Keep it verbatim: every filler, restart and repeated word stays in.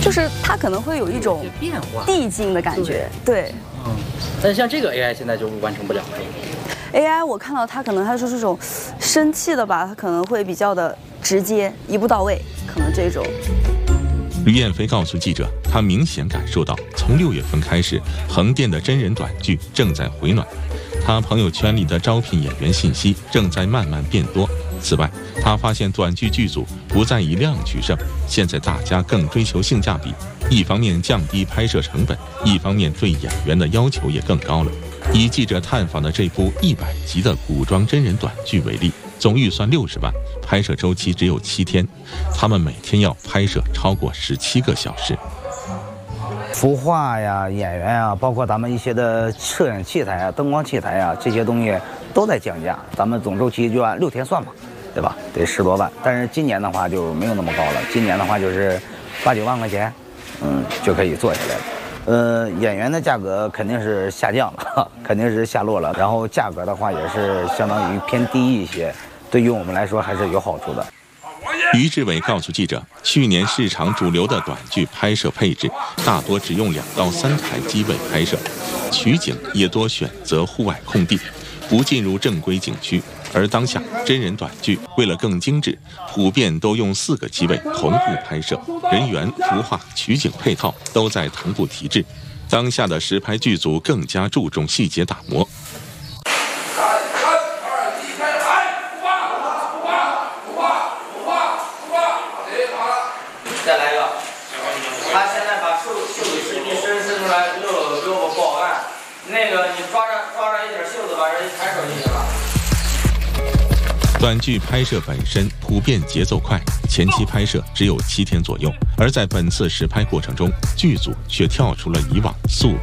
就是它可能会有一种变化、 递进的感觉。对。对嗯，但像这个 A I 现在就完成不了。 A I 我看到它可能它就是这种生气的吧，它可能会比较的直接，一步到位，可能这种。 吕燕飞告诉记者，她明显感受到，从六月份开始，横店的真人短剧正在回暖。她朋友圈里的招聘演员信息正在慢慢变多。此外，她发现短剧剧组不再以量取胜，现在大家更追求性价比。一方面降低拍摄成本，一方面对演员的要求也更高了。以记者探访的这部一百集的古装真人短剧为例，总预算六十万，拍摄周期只有七天，他们每天要拍摄超过十七个小时。 服化呀、演员啊，包括咱们一些的摄影器材啊、灯光器材啊，这些东西都在降价。咱们总周期就按六天算嘛，对吧？得十多万。但是今年的话就没有那么高了，今年的话就是八九万块钱，嗯，就可以做下来了。呃，演员的价格肯定是下降了，肯定是下落了。然后价格的话也是相当于偏低一些，对于我们来说还是有好处的。 于志伟告诉记者，去年市场主流的短剧拍摄配置大多只用两到三台机位拍摄，取景也多选择户外空地，不进入正规景区。而当下真人短剧为了更精致，普遍都用四个机位同步拍摄，人员、服化、取景配套都在同步提质。当下的实拍剧组更加注重细节打磨。 再来一个，他现在把袖袖子伸一伸伸出来，给我给我报案。那个你抓着抓着一点袖子，把人抬手就行了。 短剧拍摄本身普遍节奏快，前期拍摄只有七天左右，而在本次实拍过程中，剧组却跳出了以往速